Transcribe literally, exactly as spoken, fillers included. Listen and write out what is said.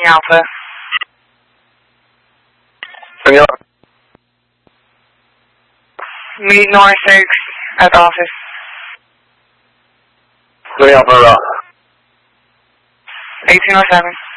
Alpha. Romeo. Meet Norris Oaks at the office. Romeo Alpha. eighteen oh seven.